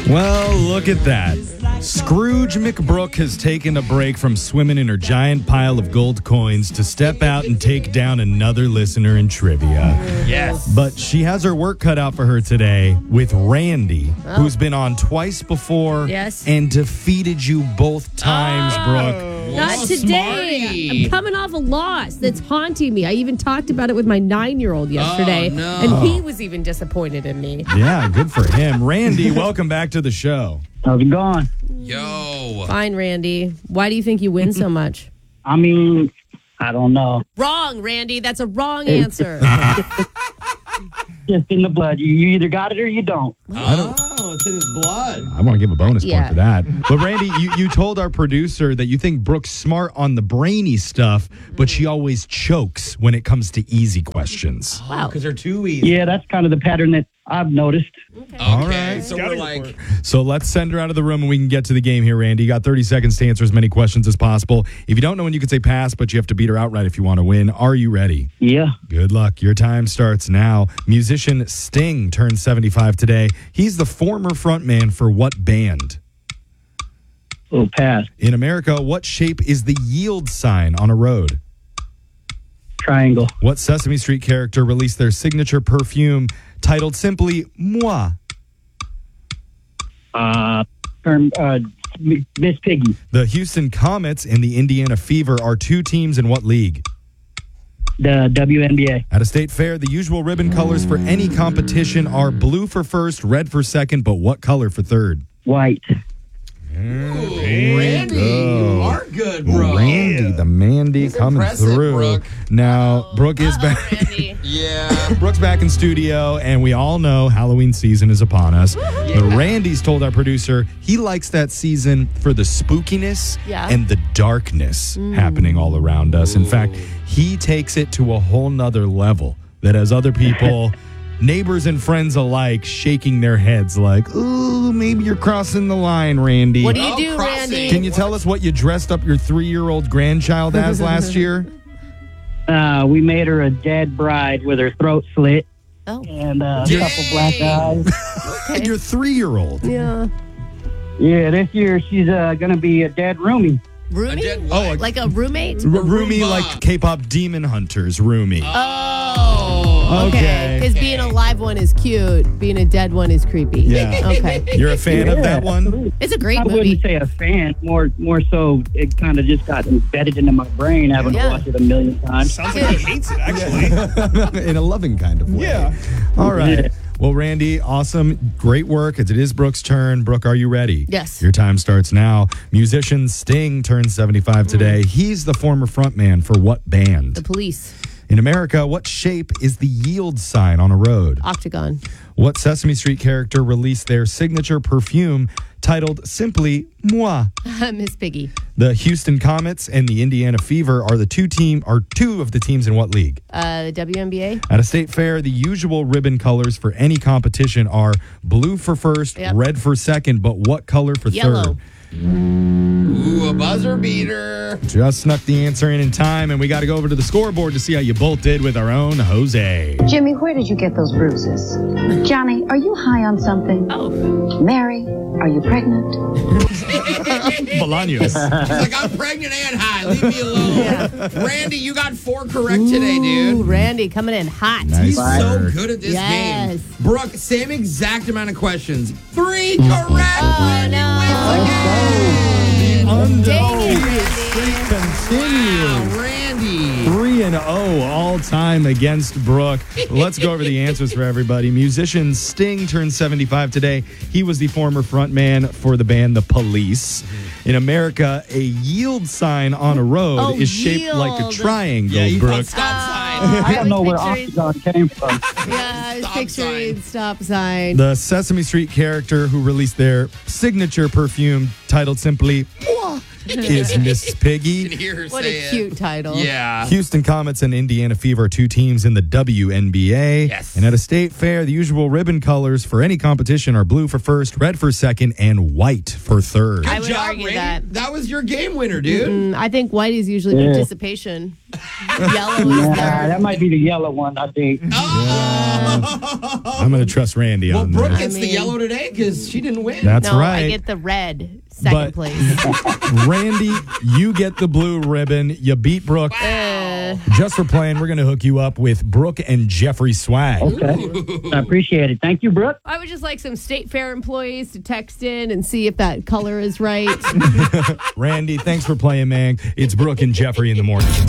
Well, look at that. Scrooge McBrook has taken a break from swimming in her giant pile of gold coins to step out and take down another listener in trivia. Yes. But she has her work cut out for her today with Randy, who's been on twice before and defeated you both times, Brooke. Not today. Smarty. I'm coming off a loss that's haunting me. I even talked about it with my 9-year-old yesterday, and he was even disappointed in me. Yeah, good for him. Randy, welcome back to the show. How's it going? Yo. Fine, Randy. Why do you think you win so much? I mean, I don't know. Wrong, Randy. That's a wrong answer. Just in the blood. You either got it or you don't. It's in his blood. I want to give a bonus point Yeah. for that. But Randy, you told our producer that you think Brooke's smart on the brainy stuff, but she always chokes when it comes to easy questions. Wow. Because they're too easy. Yeah, that's kind of the pattern that I've noticed. Okay. All right. So we're like, So let's send her out of the room and we can get to the game here, Randy. You got 30 seconds to answer as many questions as possible. If you don't know when, you can say pass, but you have to beat her outright if you want to win. Are you ready? Yeah. Good luck. Your time starts now. Musician Sting turned 75 today. He's the former frontman for what band? Oh, pass. In America, what shape is the yield sign on a road? Triangle. What Sesame Street character released their signature perfume titled simply Moi? Miss Piggy. The Houston Comets and the Indiana Fever are two teams in what league? The WNBA. At a state fair, the usual ribbon colors for any competition are blue for first, red for second, but what color for third? White. Randy, you are good, bro. Randy, the Mandy coming impressive, through. Brooke. Now, Brooke is back. Randy. Yeah. Brooke's back in studio, and we all know Halloween season is upon us. But Randy's told our producer he likes that season for the spookiness and the darkness happening all around us. In fact, he takes it to a whole nother level that has other people, neighbors and friends alike, shaking their heads like, ooh, maybe you're crossing the line, Randy. What do you do, crossing. Randy? Can you tell us what you dressed up your 3-year-old grandchild as last year? We made her a dead bride with her throat slit Oh. and a couple black eyes. Your 3-year-old. Yeah. Yeah, this year she's going to be a dead roomie. Roomie? A dead what? Like a roommate? Roomy, Roomba. like K-pop demon hunters, Roomy. Oh. Okay. Because being a live one is cute. Being a dead one is creepy. Yeah. Okay. You're a fan of that one? It's a great I movie. wouldn't say a fan. More so, it kind of just got embedded into my brain, having to watch it a million times. Sounds like he hates it, actually. In a loving kind of way. Yeah. All right. Yeah. Well, Randy, awesome. Great work. It is Brooke's turn. Brooke, are you ready? Yes. Your time starts now. Musician Sting turns 75 today. He's the former frontman for what band? The Police. In America, what shape is the yield sign on a road? Octagon. What Sesame Street character released their signature perfume titled simply Moi? Miss Piggy. The Houston Comets and the Indiana Fever are two of the teams in what league? The WNBA. At a state fair, the usual ribbon colors for any competition are blue for first, red for second, but what color for Yellow. third? Ooh, a buzzer beater. Just snuck the answer in time, and we got to go over to the scoreboard to see how you both did with our own Jose. Jimmy, where did you get those bruises? Johnny, are you high on something? Oh. Mary, are you pregnant? Bolaños. He's like, I'm pregnant and high. Leave me alone. Randy, you got 4 correct today, Ooh, dude. Randy coming in hot. Nice. He's so work. good at this Yes. game. Brooke, same exact amount of questions. 3 correct. Oh, no. Undefeated Randy. streak continues. Wow, Randy. 3-0 all time against Brooke. Let's go over the answers for everybody. Musician Sting turned 75 today. He was the former frontman for the band The Police. In America, a yield sign on a road is shaped like a yield. triangle, Yeah, you Brooke. got stop sign. I don't know where picturing- Octagon came from. Yeah, I was Stop picturing sign. stop sign. The Sesame Street character who released their signature perfume titled simply Moi is Miss Can Piggy. hear her What say a it. cute title. Yeah. Houston Comets and Indiana Fever are two teams in the WNBA. Yes. And at a state fair, the usual ribbon colors for any competition are blue for first, red for second, and white for third. I Good would job, argue Randy. that. That was your game winner, dude. I think white is usually participation. Yellow is Yeah, there. that might be the yellow one, I think. Oh. I'm going to trust Randy Well, on Brooke this. gets the yellow today because she didn't win. That's no, right. I get the red second place. Randy, you get the blue ribbon. You beat Brooke. Just for playing, we're going to hook you up with Brooke and Jeffrey swag. Okay. I appreciate it. Thank you, Brooke. I would just like some State Fair employees to text in and see if that color is right. Randy, thanks for playing, man. It's Brooke and Jeffrey in the morning.